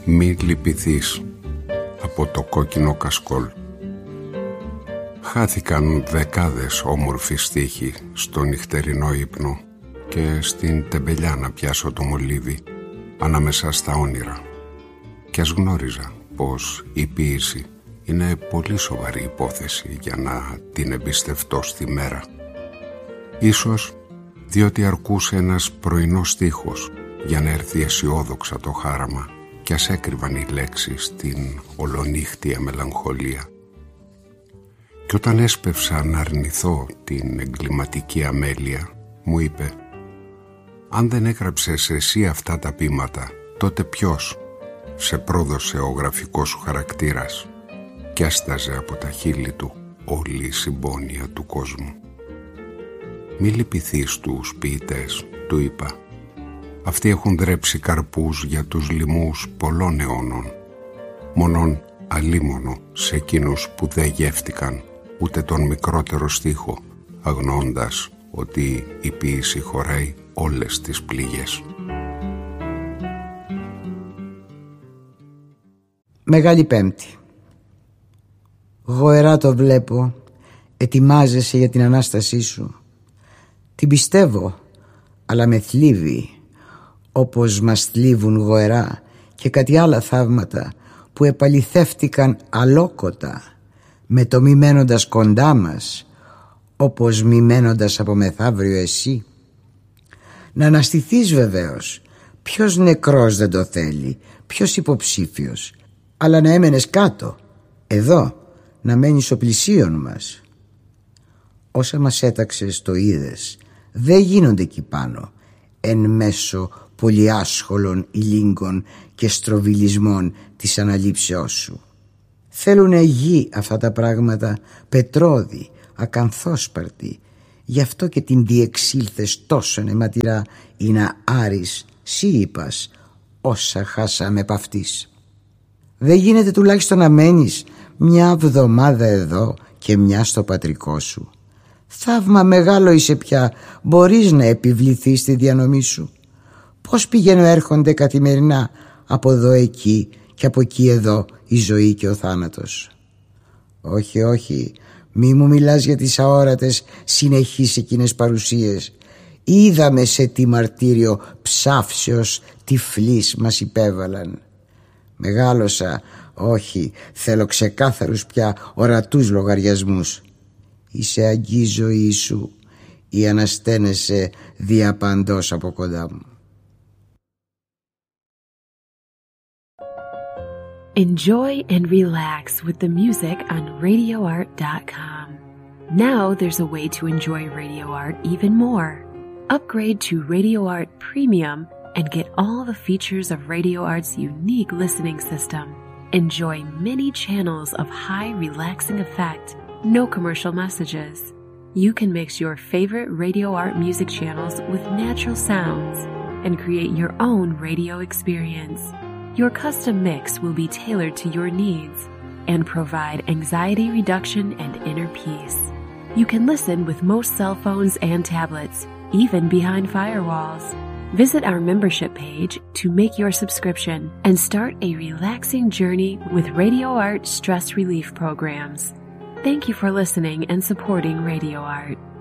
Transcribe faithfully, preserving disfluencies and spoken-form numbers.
«Μη λυπηθείς» από το Κόκκινο Κασκόλ. Χάθηκαν δεκάδες όμορφοι στίχοι στο νυχτερινό ύπνο και στην τεμπελιά να πιάσω το μολύβι ανάμεσα στα όνειρα. Κι ας γνώριζα πως η ποίηση είναι πολύ σοβαρή υπόθεση για να την εμπιστευτώ στη μέρα. Ίσως διότι αρκούσε ένας πρωινός στίχος για να έρθει αισιόδοξα το χάραμα κι ας έκρυβαν οι λέξεις στην ολονύχτια μελαγχολία. Κι όταν έσπευσα να αρνηθώ την εγκληματική αμέλεια, μου είπε «Αν δεν έγραψες εσύ αυτά τα ποίηματα, τότε ποιος σε πρόδωσε ο γραφικός σου χαρακτήρας?» Κι άσταζε από τα χείλη του όλη η συμπόνια του κόσμου. «Μη λυπηθείς τους ποιητές», του είπα. «Αυτοί έχουν δρέψει καρπούς για τους λοιμούς πολλών αιώνων. Μόνον αλίμονο σε εκείνους που δεν γεύτηκαν ούτε τον μικρότερο στίχο, αγνοώντας ότι η ποίηση χωράει όλες τις πληγές». Μεγάλη Πέμπτη. Γοερά το βλέπω, ετοιμάζεσαι για την Ανάστασή σου. Την πιστεύω, αλλά με θλίβει, όπως μας θλίβουν γοερά και κάτι άλλα θαύματα που επαληθεύτηκαν αλόκοτα, με το μη μένοντας κοντά μας, όπως μη μένοντας από μεθαύριο εσύ. Να αναστηθείς βεβαίως, ποιος νεκρός δεν το θέλει, ποιος υποψήφιος, αλλά να έμενες κάτω, εδώ, να μένεις ο πλησίον μας. Όσα μας έταξες το είδες, δεν γίνονται εκεί πάνω, εν μέσω πολυάσχολων ηλίγκων και στροβιλισμών της αναλήψεώς σου. Θέλουνε γη αυτά τα πράγματα, πετρώδη, ακανθόσπαρτη. Γι' αυτό και την διεξήλθες τόσο αιματηρά ή να άρεις, σύ είπας, όσα χάσαμε επ' αυτής. Δεν γίνεται τουλάχιστον να μένεις μια βδομάδα εδώ και μια στο πατρικό σου. Θαύμα μεγάλο είσαι πια, μπορείς να επιβληθείς στη διανομή σου. Πώς πηγαίνουν έρχονται καθημερινά από εδώ εκεί και από εκεί εδώ η ζωή και ο θάνατος. Όχι, όχι, μη μου μιλάς για τις αόρατες συνεχείς εκείνες παρουσίες. Είδαμε σε τι μαρτύριο ψάφσεως τυφλής μας υπέβαλαν. Μεγάλωσα, όχι, θέλω ξεκάθαρους πια ορατούς λογαριασμούς. Είσαι αγκή ζωή σου ή ανασταίνεσαι διαπαντός από κοντά μου. Enjoy and relax with the music on radio art dot com. Now there's a way to enjoy Radio Art even more. Upgrade to Radio Art Premium and get all the features of Radio Art's unique listening system. Enjoy many channels of high relaxing effect, no commercial messages. You can mix your favorite Radio Art music channels with natural sounds and create your own radio experience. Your custom mix will be tailored to your needs and provide anxiety reduction and inner peace. You can listen with most cell phones and tablets, even behind firewalls. Visit our membership page to make your subscription and start a relaxing journey with Radio Art stress relief programs. Thank you for listening and supporting Radio Art.